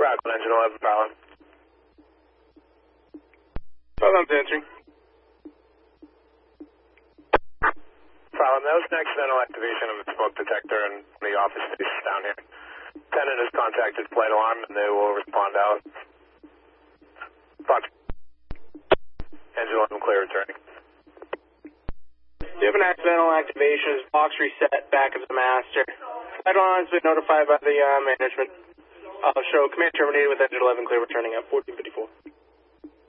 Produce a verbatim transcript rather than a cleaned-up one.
Rock on engine eleven, Fallon. Fallon's answering. Fallon, that was an accidental activation of the smoke detector in the office space down here. Tenant has contacted flight alarm and they will respond out. Fox. Engine eleven clear returning. You have an accidental activation. Box reset back of the master. Flight alarm has been notified by the uh, management. I'll show command terminated with engine eleven clear returning at fourteen fifty-four.